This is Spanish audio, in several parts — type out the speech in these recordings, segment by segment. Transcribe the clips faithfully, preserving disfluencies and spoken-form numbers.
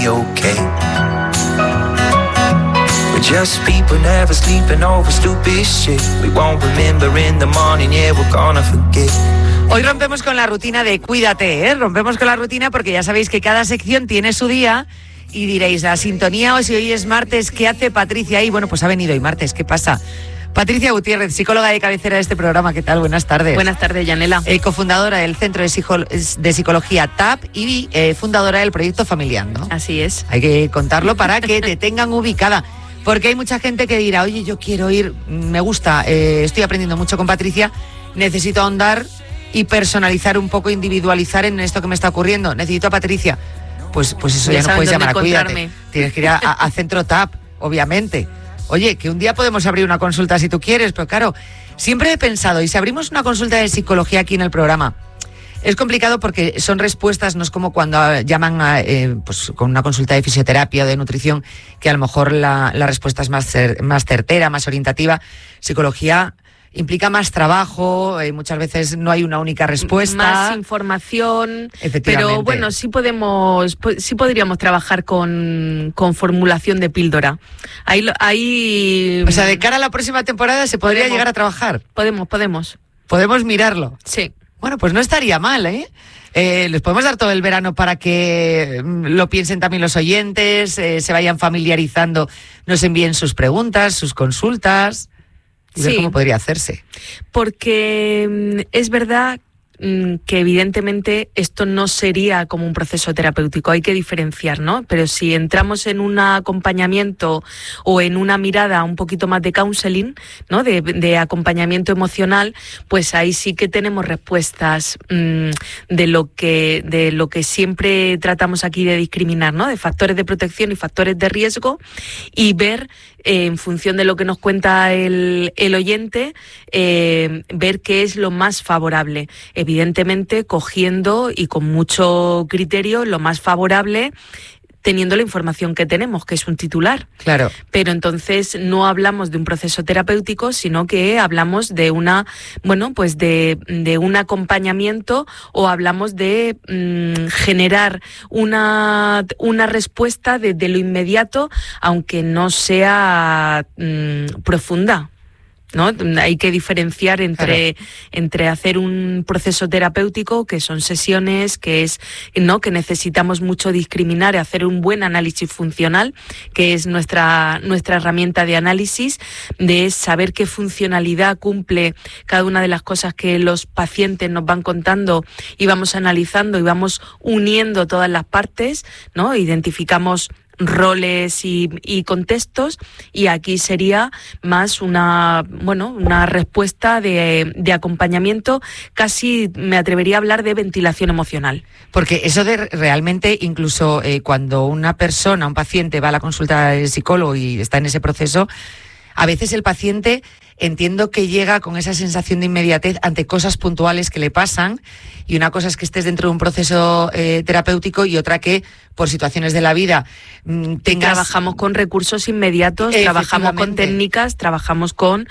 okay. We're just people never sleeping over stupid shit. We won't remember in the morning, yeah, we're gonna forget. Hoy rompemos con la rutina de cuídate, ¿eh? Rompemos con la rutina porque ya sabéis que cada sección tiene su día y diréis, la sintonía o si hoy es martes, ¿qué hace Patricia ahí? Bueno, pues ha venido hoy martes, ¿qué pasa? Patricia Gutiérrez, psicóloga de cabecera de este programa, ¿qué tal? Buenas tardes. Buenas tardes, Yanela. Eh, cofundadora del Centro de, Psico- de Psicología T A P y eh, fundadora del proyecto Familiando. Así es. Hay que contarlo para que te tengan ubicada. Porque hay mucha gente que dirá, oye, yo quiero ir, me gusta, eh, estoy aprendiendo mucho con Patricia, necesito ahondar y personalizar un poco, individualizar en esto que me está ocurriendo. Necesito a Patricia. Pues, pues eso ya no puedes llamar a Cuídate. Tienes que ir a, a, a Centro T A P, obviamente. Oye, que un día podemos abrir una consulta si tú quieres, pero claro, siempre he pensado, y si abrimos una consulta de psicología aquí en el programa, es complicado porque son respuestas, no es como cuando llaman a, eh, pues, con una consulta de fisioterapia o de nutrición, que a lo mejor la, la respuesta es más, cer- más certera, más orientativa. Psicología implica más trabajo, eh, muchas veces no hay una única respuesta. Más información. Efectivamente. Pero bueno, sí podemos, sí podríamos trabajar con, con formulación de píldora. Ahí, ahí... O sea, de cara a la próxima temporada se podría podemos, llegar a trabajar. Podemos, podemos. Podemos mirarlo. Sí. Bueno, pues no estaría mal, ¿eh? Eh, les podemos dar todo el verano para que lo piensen también los oyentes, eh, se vayan familiarizando, nos envíen sus preguntas, sus consultas. Y ver sí. cómo podría hacerse. Porque es verdad que evidentemente esto no sería como un proceso terapéutico, hay que diferenciar, ¿no? Pero si entramos en un acompañamiento o en una mirada un poquito más de counseling, ¿no? De, de acompañamiento emocional, pues ahí sí que tenemos respuestas mmm, de lo que de lo que siempre tratamos aquí de discriminar, ¿no? De factores de protección y factores de riesgo, y ver eh, en función de lo que nos cuenta el, el oyente, eh, ver qué es lo más favorable. Evidentemente, cogiendo y con mucho criterio lo más favorable, teniendo la información que tenemos, que es un titular. Claro. Pero entonces no hablamos de un proceso terapéutico, sino que hablamos de una, bueno, pues de, de un acompañamiento, o hablamos de mmm, generar una, una respuesta de, de lo inmediato, aunque no sea mmm, profunda, ¿no? Hay que diferenciar entre, claro. entre hacer un proceso terapéutico, que son sesiones, que es, ¿no? que necesitamos mucho discriminar, hacer un buen análisis funcional, que es nuestra, nuestra herramienta de análisis, de saber qué funcionalidad cumple cada una de las cosas que los pacientes nos van contando, y vamos analizando y vamos uniendo todas las partes, ¿no? Identificamos roles y, y contextos, y aquí sería más una, bueno, una respuesta de, de acompañamiento, casi me atrevería a hablar de ventilación emocional. Porque eso de realmente, incluso eh, cuando una persona, un paciente va a la consulta del psicólogo y está en ese proceso, a veces el paciente, entiendo que llega con esa sensación de inmediatez ante cosas puntuales que le pasan, y una cosa es que estés dentro de un proceso eh, terapéutico, y otra que por situaciones de la vida mmm, tengas... Trabajamos con recursos inmediatos, trabajamos con técnicas, trabajamos con...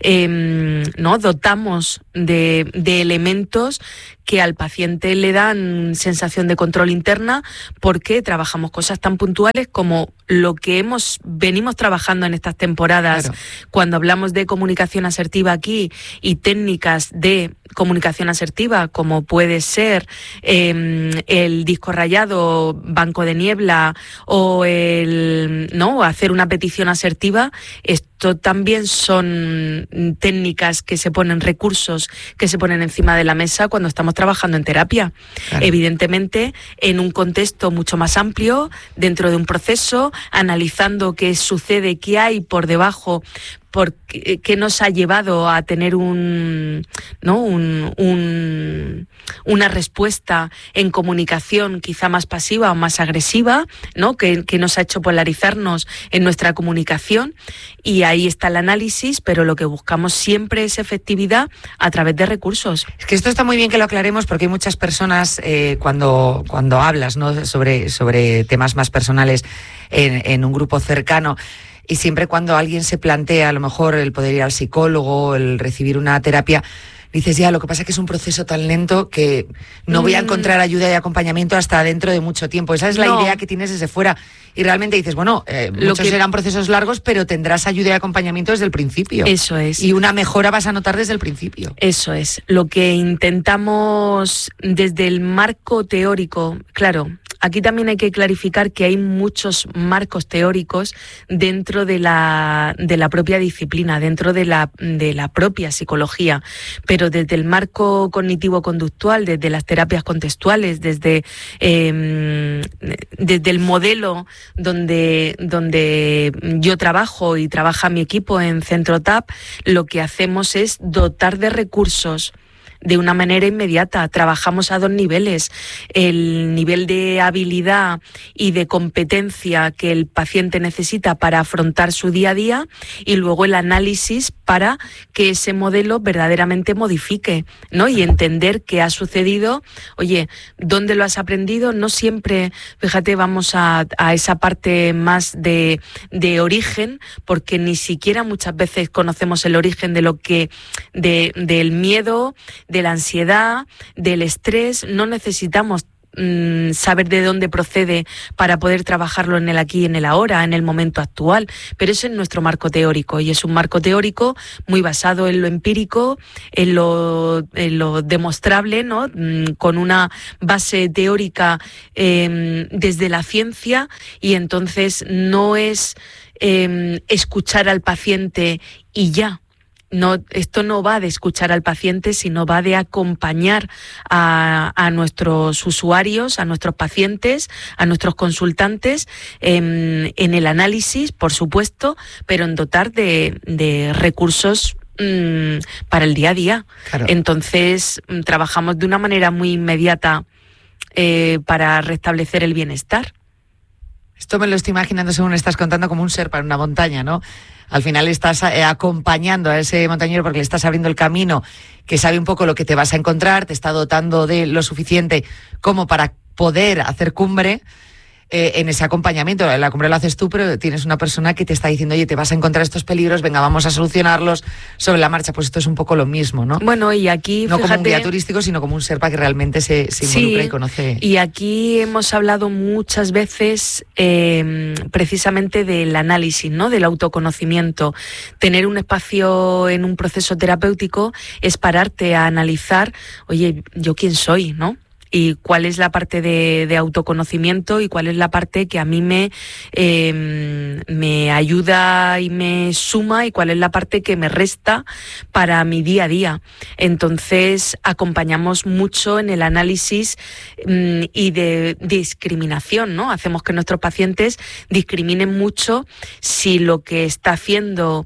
Eh, ¿no? Dotamos de, de elementos que al paciente le dan sensación de control interna, porque trabajamos cosas tan puntuales como lo que hemos venimos trabajando en estas temporadas, claro. Cuando hablamos de comunicación asertiva aquí, y técnicas de comunicación asertiva, como puede ser eh, el disco rayado, banco de niebla, o el no hacer una petición asertiva. Esto también son técnicas que se ponen, recursos que se ponen encima de la mesa cuando estamos trabajando en terapia. Claro. Evidentemente, en un contexto mucho más amplio, dentro de un proceso, analizando qué sucede, qué hay por debajo, porque, que nos ha llevado a tener un, ¿no? un, un, una respuesta en comunicación quizá más pasiva o más agresiva, ¿no? que, que nos ha hecho polarizarnos en nuestra comunicación, y ahí está el análisis, pero lo que buscamos siempre es efectividad a través de recursos. Es que esto está muy bien que lo aclaremos, porque hay muchas personas eh, cuando, cuando hablas, ¿no? sobre, sobre temas más personales en, en un grupo cercano, y siempre cuando alguien se plantea a lo mejor el poder ir al psicólogo, el recibir una terapia, dices, ya, lo que pasa es que es un proceso tan lento que no voy a encontrar ayuda y acompañamiento hasta dentro de mucho tiempo. Esa es la no. idea que tienes desde fuera. Y realmente dices, bueno, eh, lo muchos que... serán procesos largos, pero tendrás ayuda y acompañamiento desde el principio. Eso es. Y una mejora vas a notar desde el principio. Eso es. Lo que intentamos desde el marco teórico, claro, aquí también hay que clarificar que hay muchos marcos teóricos dentro de la, de la propia disciplina, dentro de la, de la propia psicología, pero desde el marco cognitivo-conductual, desde las terapias contextuales, desde, eh, desde el modelo donde, donde yo trabajo y trabaja mi equipo en Centro T A P, lo que hacemos es dotar de recursos de una manera inmediata. Trabajamos a dos niveles, el nivel de habilidad y de competencia que el paciente necesita para afrontar su día a día y luego el análisis para que ese modelo verdaderamente modifique, ¿no? Y entender qué ha sucedido, oye, ¿dónde lo has aprendido? No siempre, fíjate, vamos a, a esa parte más de, de origen, porque ni siquiera muchas veces conocemos el origen de lo que, de, del miedo, de la ansiedad, del estrés. No necesitamos mmm, saber de dónde procede para poder trabajarlo en el aquí y en el ahora, en el momento actual, pero ese es nuestro marco teórico y es un marco teórico muy basado en lo empírico, en lo, en lo demostrable, ¿no? Mm, con una base teórica eh, desde la ciencia, y entonces no es eh, escuchar al paciente y ya. No, esto no va de escuchar al paciente, sino va de acompañar a, a nuestros usuarios, a nuestros pacientes, a nuestros consultantes en, en el análisis, por supuesto, pero en dotar de, de recursos mmm, para el día a día. Claro. Entonces, trabajamos de una manera muy inmediata eh, para restablecer el bienestar. Esto me lo estoy imaginando, según estás contando, como un Sherpa en una montaña, ¿no? Al final estás eh, acompañando a ese montañero porque le estás abriendo el camino, que sabe un poco lo que te vas a encontrar, te está dotando de lo suficiente como para poder hacer cumbre. Eh, en ese acompañamiento, la cumbre lo haces tú, pero tienes una persona que te está diciendo, oye, te vas a encontrar estos peligros, venga, vamos a solucionarlos sobre la marcha. Pues esto es un poco lo mismo, ¿no? Bueno, y aquí, no fíjate, como un guía turístico, sino como un Sherpa que realmente se, se involucra sí, y conoce. Y aquí hemos hablado muchas veces eh, precisamente del análisis, ¿no? Del autoconocimiento. Tener un espacio en un proceso terapéutico es pararte a analizar, oye, ¿yo quién soy, no? Y cuál es la parte de, de autoconocimiento y cuál es la parte que a mí me, eh, me ayuda y me suma y cuál es la parte que me resta para mi día a día. Entonces acompañamos mucho en el análisis mm, y de discriminación, ¿no? Hacemos que nuestros pacientes discriminen mucho si lo que está haciendo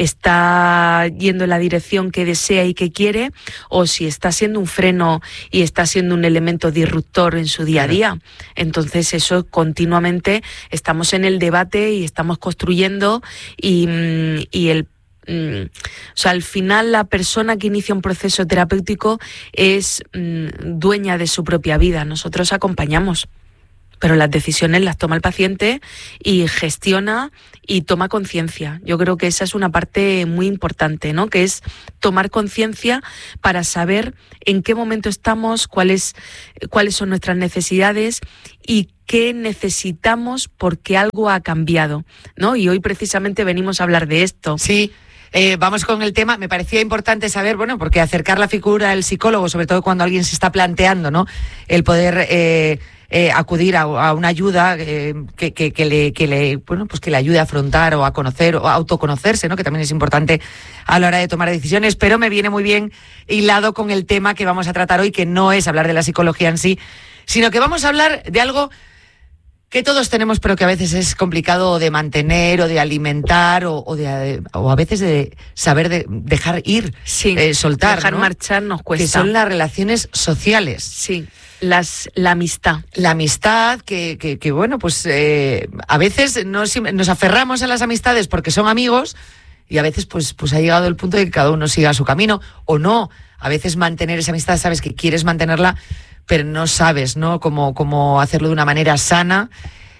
está yendo en la dirección que desea y que quiere, o si está siendo un freno y está siendo un elemento disruptor en su día a día. Entonces eso continuamente estamos en el debate y estamos construyendo y, y el Mm, o sea, al final la persona que inicia un proceso terapéutico es mm, dueña de su propia vida. Nosotros acompañamos, pero las decisiones las toma el paciente y gestiona y toma conciencia. Yo creo que esa es una parte muy importante, ¿no? Que es tomar conciencia para saber en qué momento estamos, cuáles, cuáles son nuestras necesidades y qué necesitamos porque algo ha cambiado, ¿no? Y hoy precisamente venimos a hablar de esto. Sí. Eh, vamos con el tema. Me parecía importante saber, bueno, porque acercar la figura del psicólogo, sobre todo cuando alguien se está planteando, ¿no? El poder eh, eh, acudir a, a una ayuda eh, que, que, que, le, que le, bueno, pues que le ayude a afrontar o a conocer o a autoconocerse, ¿no? Que también es importante a la hora de tomar decisiones. Pero me viene muy bien hilado con el tema que vamos a tratar hoy, que no es hablar de la psicología en sí, sino que vamos a hablar de algo que todos tenemos, pero que a veces es complicado de mantener o de alimentar o, o, de, o a veces de saber de dejar ir, sí, eh, soltar, dejar ¿no? marchar nos cuesta. Que son las relaciones sociales. Sí, las, la amistad. La amistad que, que, que bueno, pues eh, a veces nos, nos aferramos a las amistades porque son amigos y a veces pues, pues ha llegado el punto de que cada uno siga su camino o no. A veces mantener esa amistad, sabes que quieres mantenerla, pero no sabes, ¿no? Cómo, cómo hacerlo de una manera sana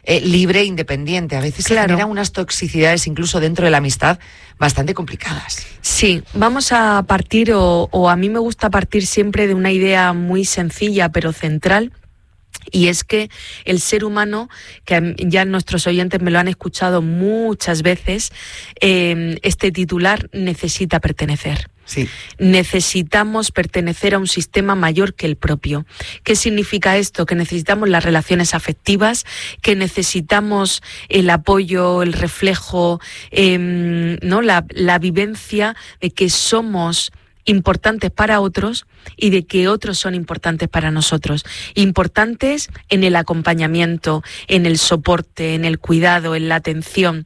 eh, libre e independiente. A veces claro. se generan unas toxicidades incluso dentro de la amistad bastante complicadas. Sí, vamos a partir, o, o a mí me gusta partir siempre de una idea muy sencilla pero central. Y es que el ser humano, que ya nuestros oyentes me lo han escuchado muchas veces, eh, este titular necesita pertenecer. Sí. Necesitamos pertenecer a un sistema mayor que el propio. ¿Qué significa esto? Que necesitamos las relaciones afectivas, que necesitamos el apoyo, el reflejo, eh, ¿no? la, la vivencia de que somos importantes para otros y de que otros son importantes para nosotros. Importantes en el acompañamiento, en el soporte, en el cuidado, en la atención.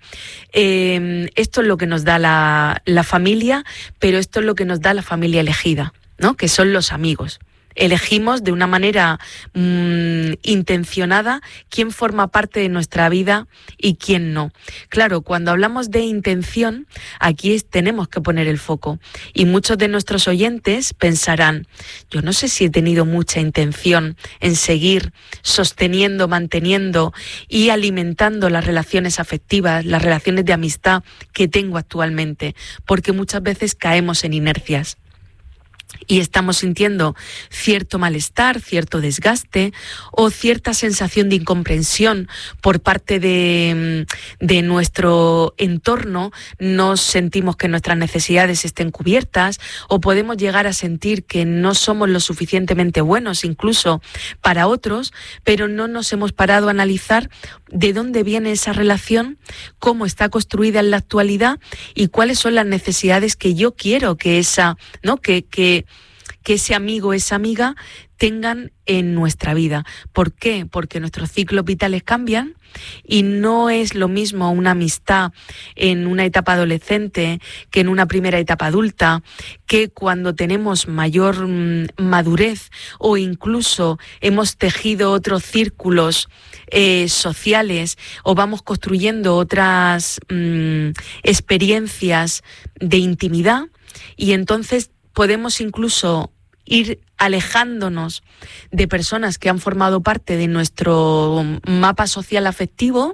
Eh, esto es lo que nos da la, la familia, pero esto es lo que nos da la familia elegida, ¿no? Que son los amigos. Elegimos de una manera mmm, intencionada quién forma parte de nuestra vida y quién no. Claro, cuando hablamos de intención, aquí es, tenemos que poner el foco. Y muchos de nuestros oyentes pensarán, yo no sé si he tenido mucha intención en seguir sosteniendo, manteniendo y alimentando las relaciones afectivas, las relaciones de amistad que tengo actualmente, porque muchas veces caemos en inercias. Y estamos sintiendo cierto malestar, cierto desgaste o cierta sensación de incomprensión por parte de, de nuestro entorno. Nos sentimos que nuestras necesidades estén cubiertas o podemos llegar a sentir que no somos lo suficientemente buenos incluso para otros, pero no nos hemos parado a analizar de dónde viene esa relación, cómo está construida en la actualidad y cuáles son las necesidades que yo quiero que esa, ¿no? que, que que ese amigo, esa amiga tengan en nuestra vida. ¿Por qué? Porque nuestros ciclos vitales cambian y no es lo mismo una amistad en una etapa adolescente que en una primera etapa adulta, que cuando tenemos mayor mmm, madurez o incluso hemos tejido otros círculos eh, sociales o vamos construyendo otras mmm, experiencias de intimidad y entonces podemos incluso ir alejándonos de personas que han formado parte de nuestro mapa social afectivo,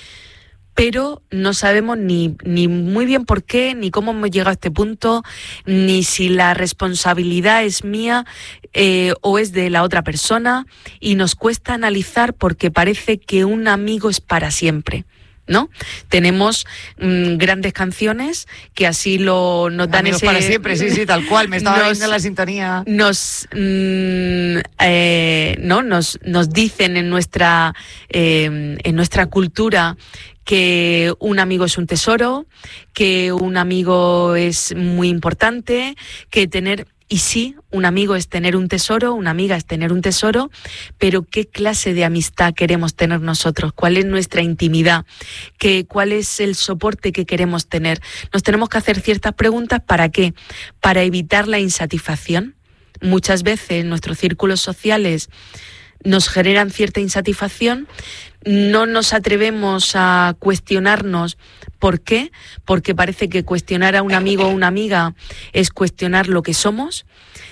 pero no sabemos ni, ni muy bien por qué, ni cómo hemos llegado a este punto, ni si la responsabilidad es mía eh, o es de la otra persona, y nos cuesta analizar porque parece que un amigo es para siempre, ¿no? Tenemos mmm, grandes canciones que así lo nos dan Amigos ese para siempre, sí, sí, tal cual, me estaba nos, viendo la sintonía. Nos mmm, eh, no nos nos dicen en nuestra eh, en nuestra cultura que un amigo es un tesoro, que un amigo es muy importante, que tener Y sí, un amigo es tener un tesoro, una amiga es tener un tesoro, pero ¿qué clase de amistad queremos tener nosotros? ¿Cuál es nuestra intimidad? ¿Qué, cuál es el soporte que queremos tener? Nos tenemos que hacer ciertas preguntas. ¿Para qué? Para evitar la insatisfacción. Muchas veces nuestros círculos sociales nos generan cierta insatisfacción, no nos atrevemos a cuestionarnos por qué, porque parece que cuestionar a un amigo o una amiga es cuestionar lo que somos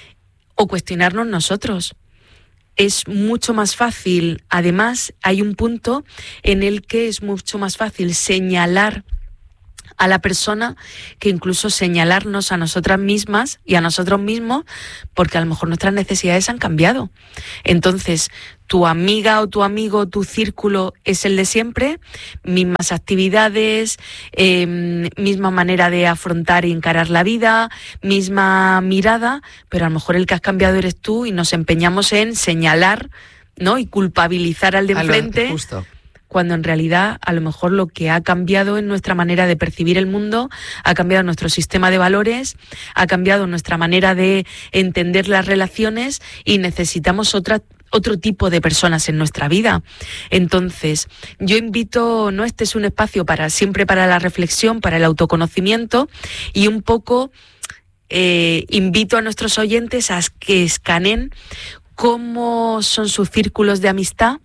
o cuestionarnos nosotros. Es mucho más fácil, además hay un punto en el que es mucho más fácil señalar a la persona que incluso señalarnos a nosotras mismas y a nosotros mismos, porque a lo mejor nuestras necesidades han cambiado. Entonces, tu amiga o tu amigo, tu círculo es el de siempre, mismas actividades, eh, misma manera de afrontar y encarar la vida, misma mirada, pero a lo mejor el que has cambiado eres tú y nos empeñamos en señalar, ¿no? Y culpabilizar al de enfrente. Justo. Cuando en realidad a lo mejor lo que ha cambiado en nuestra manera de percibir el mundo, ha cambiado nuestro sistema de valores, ha cambiado nuestra manera de entender las relaciones y necesitamos otra, otro tipo de personas en nuestra vida. Entonces, yo invito, ¿no? Este es un espacio para siempre para la reflexión, para el autoconocimiento y un poco eh, invito a nuestros oyentes a que escaneen cómo son sus círculos de amistad,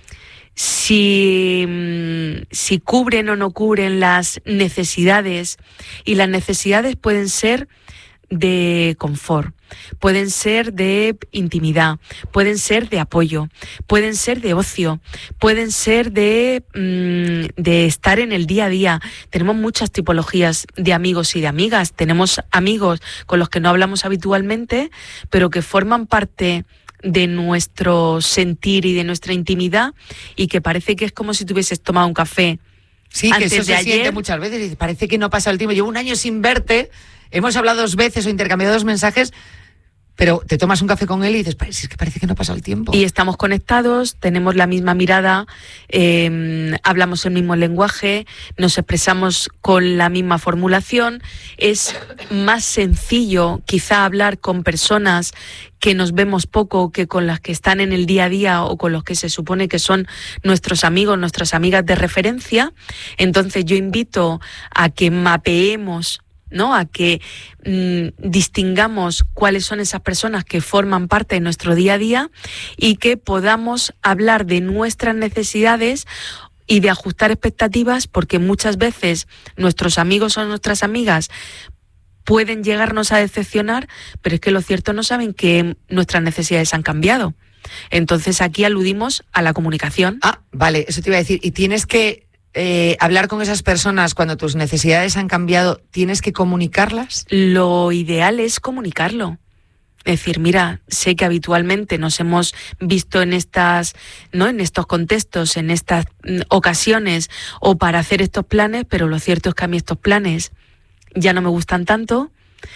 Si, si cubren o no cubren las necesidades, y las necesidades pueden ser de confort, pueden ser de intimidad, pueden ser de apoyo, pueden ser de ocio, pueden ser de, mmm, de estar en el día a día. Tenemos muchas tipologías de amigos y de amigas. Tenemos amigos con los que no hablamos habitualmente, pero que forman parte de nuestro sentir y de nuestra intimidad, y que parece que es como si tuvieses tomado un café. Sí, antes que eso de se ayer. siente muchas veces y parece que no pasa el tiempo. Llevo un año sin verte, hemos hablado dos veces o intercambiado dos mensajes, pero te tomas un café con él y dices, es que parece que no pasa el tiempo. Y estamos conectados, tenemos la misma mirada, eh, hablamos el mismo lenguaje, nos expresamos con la misma formulación. Es más sencillo quizá hablar con personas que nos vemos poco que con las que están en el día a día o con los que se supone que son nuestros amigos, nuestras amigas de referencia. Entonces yo invito a que mapeemos, ¿no? A que mmm, distingamos cuáles son esas personas que forman parte de nuestro día a día y que podamos hablar de nuestras necesidades y de ajustar expectativas, porque muchas veces nuestros amigos o nuestras amigas pueden llegarnos a decepcionar, pero es que lo cierto no saben que nuestras necesidades han cambiado. Entonces aquí aludimos a la comunicación. Ah, vale, eso te iba a decir. Y tienes que Eh, hablar con esas personas cuando tus necesidades han cambiado, ¿tienes que comunicarlas? Lo ideal es comunicarlo. Es decir, mira, sé que habitualmente nos hemos visto en estas, ¿no? en estos contextos, en estas mm, ocasiones, o para hacer estos planes, pero lo cierto es que a mí estos planes ya no me gustan tanto.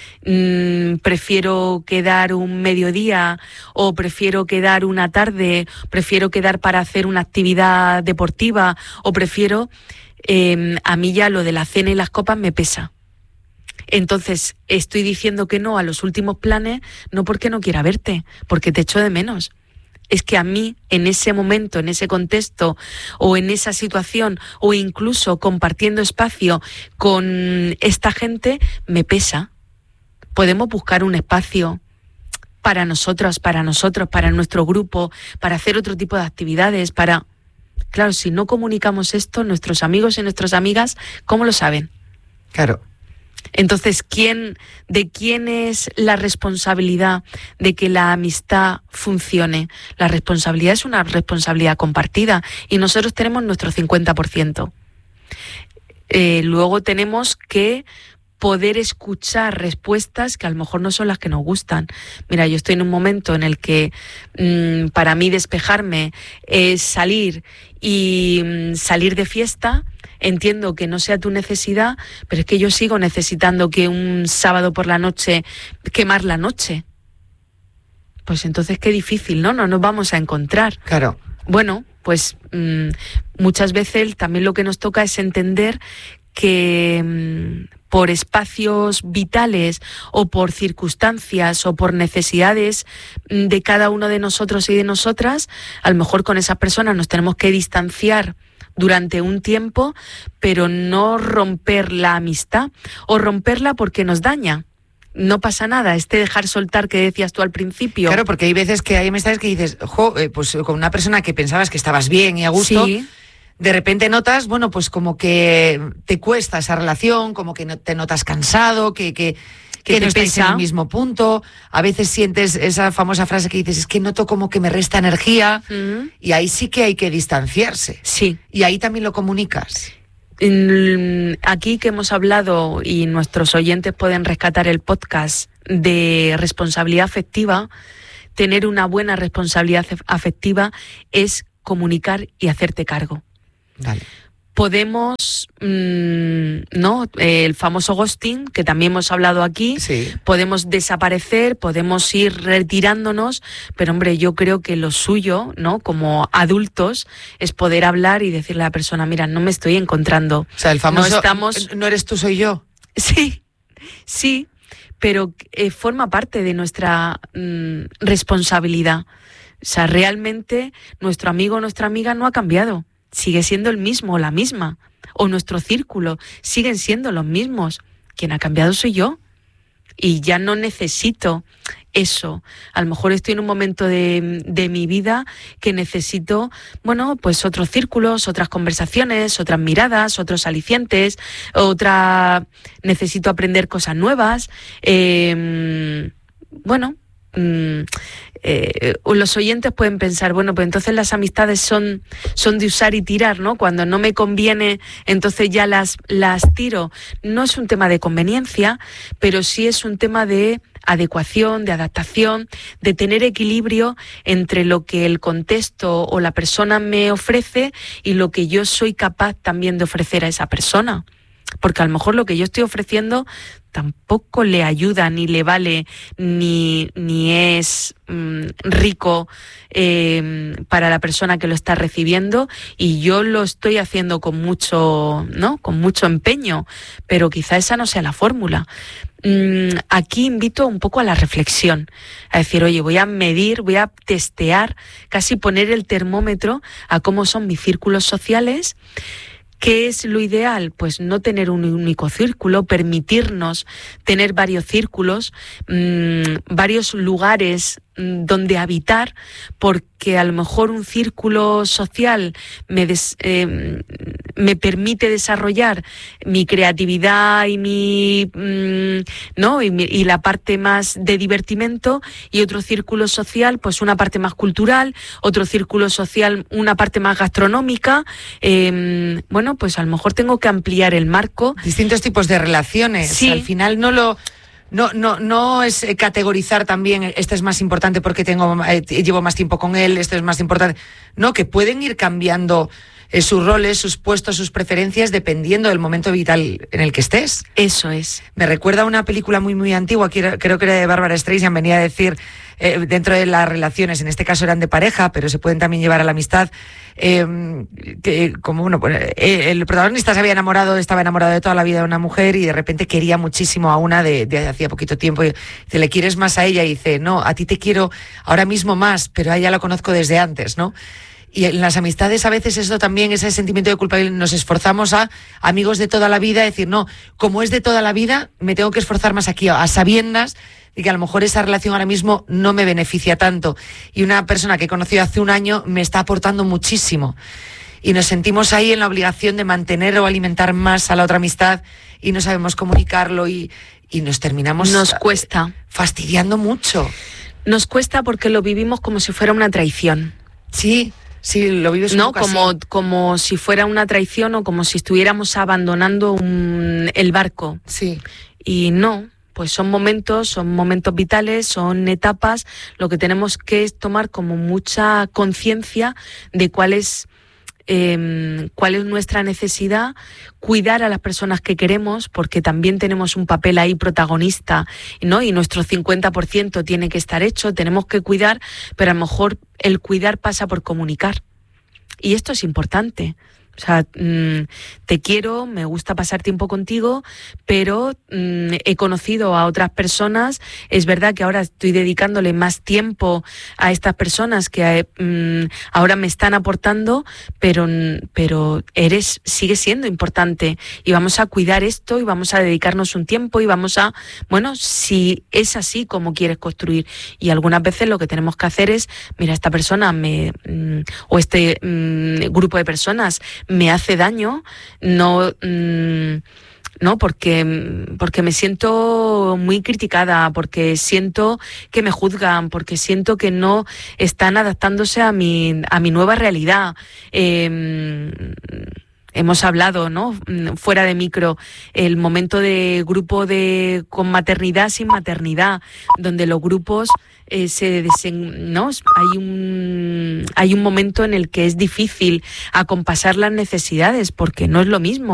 Mm, prefiero quedar un mediodía, o prefiero quedar una tarde, prefiero quedar para hacer una actividad deportiva, o prefiero, eh, a mí ya lo de la cena y las copas me pesa. Entonces estoy diciendo que no a los últimos planes, no porque no quiera verte, porque te echo de menos. Es que a mí, en ese momento, en ese contexto, o en esa situación, o incluso compartiendo espacio con esta gente, me pesa. Podemos buscar un espacio para nosotros, para nosotros, para nuestro grupo, para hacer otro tipo de actividades, para... Claro, si no comunicamos esto, nuestros amigos y nuestras amigas, ¿cómo lo saben? Claro. Entonces, ¿quién, ¿de quién es la responsabilidad de que la amistad funcione? La responsabilidad es una responsabilidad compartida y nosotros tenemos nuestro cincuenta por ciento. Eh, luego tenemos que poder escuchar respuestas que a lo mejor no son las que nos gustan. Mira, yo estoy en un momento en el que mmm, para mí despejarme es salir y mmm, salir de fiesta. Entiendo que no sea tu necesidad, pero es que yo sigo necesitando que un sábado por la noche, quemar la noche. Pues entonces qué difícil, ¿no? No nos vamos a encontrar. Claro. Bueno, pues mmm, muchas veces también lo que nos toca es entender que mmm, por espacios vitales o por circunstancias o por necesidades de cada uno de nosotros y de nosotras, a lo mejor con esas personas nos tenemos que distanciar durante un tiempo, pero no romper la amistad o romperla porque nos daña. No pasa nada, este dejar soltar que decías tú al principio. Claro, porque hay veces que hay amistades que dices, jo, eh, pues con una persona que pensabas que estabas bien y a gusto, sí. De repente notas, bueno, pues como que te cuesta esa relación, como que no te notas cansado, que, que, que, que no estáis en el mismo punto. A veces sientes esa famosa frase que dices, es que noto como que me resta energía, uh-huh. Y ahí sí que hay que distanciarse. Sí. Y ahí también lo comunicas. Aquí que hemos hablado, y nuestros oyentes pueden rescatar el podcast de responsabilidad afectiva, tener una buena responsabilidad afectiva es comunicar y hacerte cargo. Vale. Podemos, mmm, ¿no? El famoso ghosting, que también hemos hablado aquí, sí. Podemos desaparecer, podemos ir retirándonos, pero hombre, yo creo que lo suyo, ¿no? Como adultos, es poder hablar y decirle a la persona, mira, no me estoy encontrando. O sea, el famoso, no estamos... no eres tú, soy yo. Sí, sí, pero eh, forma parte de nuestra mmm, responsabilidad. O sea, realmente nuestro amigo o nuestra amiga no ha cambiado. Sigue siendo el mismo o la misma, o nuestro círculo siguen siendo los mismos. Quien ha cambiado soy yo y ya no necesito eso. A lo mejor estoy en un momento de, de mi vida que necesito, bueno, pues otros círculos, otras conversaciones, otras miradas, otros alicientes, otra necesito aprender cosas nuevas. Eh, bueno, mmm, eh, los oyentes pueden pensar, bueno, pues entonces las amistades son, son de usar y tirar, ¿no? Cuando no me conviene, entonces ya las, las tiro. No es un tema de conveniencia, pero sí es un tema de adecuación, de adaptación, de tener equilibrio entre lo que el contexto o la persona me ofrece y lo que yo soy capaz también de ofrecer a esa persona. Porque a lo mejor lo que yo estoy ofreciendo tampoco le ayuda, ni le vale, ni, ni es mmm, rico eh, para la persona que lo está recibiendo, y yo lo estoy haciendo con mucho, ¿no? Con mucho empeño, pero quizá esa no sea la fórmula. Mm, aquí invito un poco a la reflexión, a decir, oye, voy a medir, voy a testear, casi poner el termómetro a cómo son mis círculos sociales. ¿Qué es lo ideal? Pues no tener un único círculo, permitirnos tener varios círculos, mmm, varios lugares mmm, donde habitar, porque a lo mejor un círculo social me, des, eh, me permite desarrollar mi creatividad y mi, mmm, ¿no? y, mi, y la parte más de divertimento, y otro círculo social, pues una parte más cultural, otro círculo social, una parte más gastronómica. Eh, bueno, pues a lo mejor tengo que ampliar el marco. Distintos tipos de relaciones. Sí. Al final no lo... No, no, no es categorizar también, este es más importante porque tengo, eh, llevo más tiempo con él, este es más importante. No, que pueden ir cambiando eh, sus roles, sus puestos, sus preferencias, dependiendo del momento vital en el que estés. Eso es. Me recuerda a una película muy, muy antigua, creo, creo que era de Bárbara Streisand, venía a decir, eh, dentro de las relaciones, en este caso eran de pareja, pero se pueden también llevar a la amistad, eh, que como uno, eh, el protagonista se había enamorado, estaba enamorado de toda la vida de una mujer y de repente quería muchísimo a una de, de hacía poquito tiempo, y dice, ¿le quieres más a ella? Y dice, no, a ti te quiero ahora mismo más, pero a ella la conozco desde antes, ¿no? Y en las amistades a veces eso también, ese sentimiento de culpabilidad, nos esforzamos a amigos de toda la vida, decir, no, como es de toda la vida, me tengo que esforzar más aquí, a sabiendas de que a lo mejor esa relación ahora mismo no me beneficia tanto. Y una persona que he conocido hace un año me está aportando muchísimo. Y nos sentimos ahí en la obligación de mantener o alimentar más a la otra amistad y no sabemos comunicarlo y, y nos terminamos... Nos cuesta. Fastidiando mucho. Nos cuesta porque lo vivimos como si fuera una traición. Sí. Sí, lo vives un no poco como así. Como si fuera una traición o como si estuviéramos abandonando un, el barco. Sí. Y no, pues son momentos, son momentos vitales, son etapas. Lo que tenemos que es tomar como mucha conciencia de cuál es eh, cuál es nuestra necesidad, cuidar a las personas que queremos, porque también tenemos un papel ahí protagonista, ¿no? Y nuestro cincuenta por ciento tiene que estar hecho, tenemos que cuidar, pero a lo mejor el cuidar pasa por comunicar. Y esto es importante. O sea, mmm, te quiero, me gusta pasar tiempo contigo, pero mmm, he conocido a otras personas. Es verdad que ahora estoy dedicándole más tiempo a estas personas que mmm, ahora me están aportando, pero, pero eres, sigue siendo importante y vamos a cuidar esto y vamos a dedicarnos un tiempo y vamos a, bueno, si es así como quieres construir. Y algunas veces lo que tenemos que hacer es, mira, esta persona me mmm, o este mmm, grupo de personas me hace daño, no, mmm, no porque, porque me siento muy criticada, porque siento que me juzgan, porque siento que no están adaptándose a mi, a mi nueva realidad. Eh, Hemos hablado, ¿no? Fuera de micro, el momento de grupo de con maternidad sin maternidad, donde los grupos eh, se desen, ¿no? Hay un hay un momento en el que es difícil acompasar las necesidades, porque no es lo mismo.